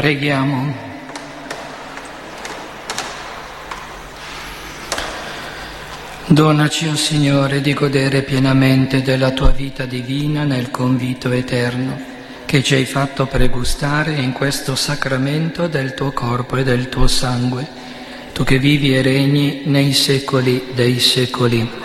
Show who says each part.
Speaker 1: Preghiamo. Donaci, o Signore, di godere pienamente della Tua vita divina nel convito eterno, che ci hai fatto pregustare in questo sacramento del Tuo corpo e del Tuo sangue, Tu che vivi e regni nei secoli dei secoli.